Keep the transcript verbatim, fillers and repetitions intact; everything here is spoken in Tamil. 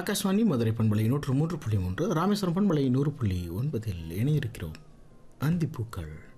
ஆகாஷ்வாணி மதுரை பண்பலை நூற்று மூன்று புள்ளி மூன்று ராமேஸ்வரம் பண்பலை நூறு புள்ளி ஒன்பதில் இணையிருக்கிறோம். அந்திப்பூக்கள்.